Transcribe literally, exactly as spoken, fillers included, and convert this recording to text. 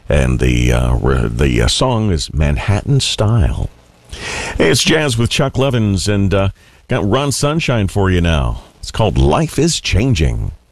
and the uh, re- the uh, song is Manhattan Style. Hey, it's Jazz with Chuck Levins, and uh, got Ron Sunshine for you now. It's called Life is Changing.